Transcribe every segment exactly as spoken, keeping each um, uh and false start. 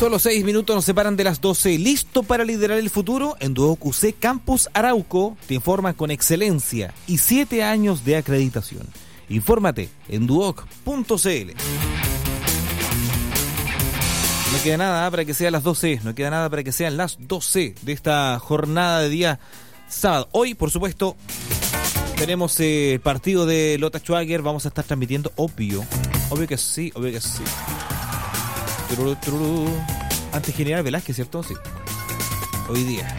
Solo seis minutos nos separan de las doce. ¿Listo para liderar el futuro? En Duoc U C Campus Arauco te informan con excelencia y siete años de acreditación. Infórmate en duoc punto c l. No queda nada para que sean las doce, no queda nada para que sean las doce de esta jornada de día sábado. Hoy, por supuesto, tenemos el eh, partido de Lota Schwager. Vamos a estar transmitiendo, obvio, obvio que sí, obvio que sí. Tururú, tururú. Antes General Velázquez, ¿cierto? Sí. Hoy día.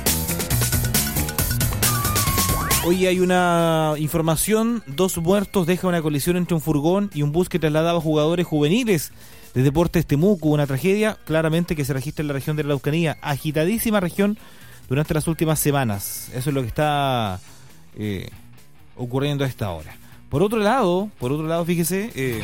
Hoy hay una información. Dos muertos deja una colisión entre un furgón y un bus que trasladaba jugadores juveniles de Deportes Temuco. Una tragedia claramente que se registra en la región de la Araucanía. Agitadísima región durante las últimas semanas. Eso es lo que está eh, ocurriendo a esta hora. Por otro lado, por otro lado, fíjese... Eh,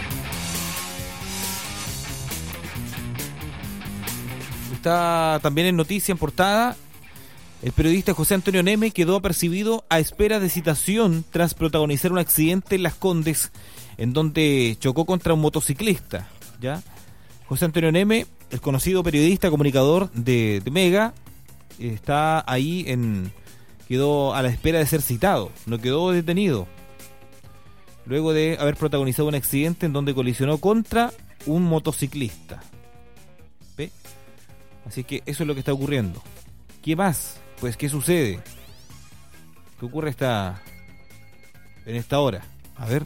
Está también en noticia, en portada, el periodista José Antonio Neme quedó apercibido a espera de citación tras protagonizar un accidente en Las Condes, en donde chocó contra un motociclista. ¿Ya? José Antonio Neme, el conocido periodista, comunicador de, de Mega, está ahí, en quedó a la espera de ser citado, no quedó detenido, luego de haber protagonizado un accidente en donde colisionó contra un motociclista. ¿Ve? Así que eso es lo que está ocurriendo. ¿Qué más? Pues, ¿qué sucede? ¿Qué ocurre esta, en esta hora? A ver.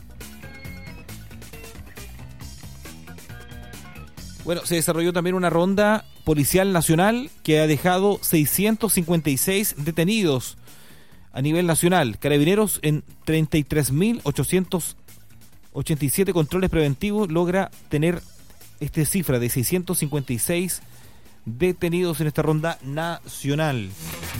Bueno, se desarrolló también una ronda policial nacional que ha dejado seiscientos cincuenta y seis detenidos a nivel nacional. Carabineros en treinta y tres mil ochocientos ochenta y siete controles preventivos logra tener esta cifra de seiscientos cincuenta y seis detenidos en esta ronda nacional.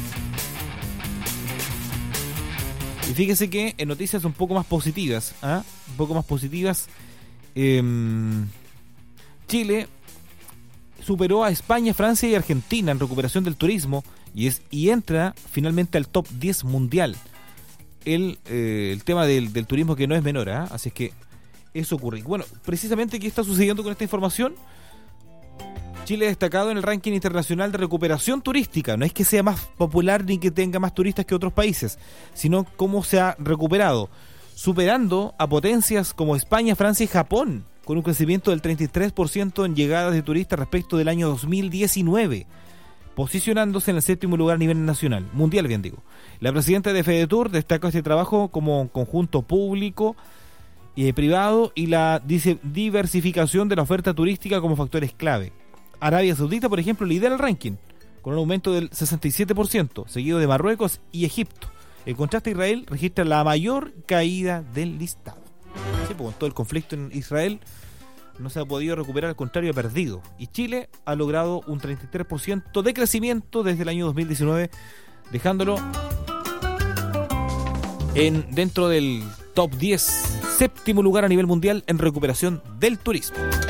Y fíjese que en noticias un poco más positivas, ¿eh? un poco más positivas, eh, Chile superó a España, Francia y Argentina en recuperación del turismo y es y entra finalmente al top diez mundial. El, eh, el tema del, del turismo, que no es menor, ¿eh? Así es que eso ocurre. Bueno, precisamente, ¿qué está sucediendo con esta información? Chile destacado en el ranking internacional de recuperación turística. No es que sea más popular ni que tenga más turistas que otros países, sino cómo se ha recuperado, superando a potencias como España, Francia y Japón, con un crecimiento del treinta y tres por ciento en llegadas de turistas respecto del año dos mil diecinueve, posicionándose en el séptimo lugar a nivel nacional, mundial bien digo. La presidenta de FEDETUR destacó este trabajo como conjunto público y privado y la diversificación de la oferta turística como factores clave. Arabia Saudita, por ejemplo, lidera el ranking con un aumento del sesenta y siete por ciento, seguido de Marruecos y Egipto. En contraste, Israel registra la mayor caída del listado. Sí, pues, con todo el conflicto en Israel no se ha podido recuperar, al contrario, ha perdido. Y Chile ha logrado un treinta y tres por ciento de crecimiento desde el año dos mil diecinueve, dejándolo en dentro del top diez, séptimo lugar a nivel mundial en recuperación del turismo.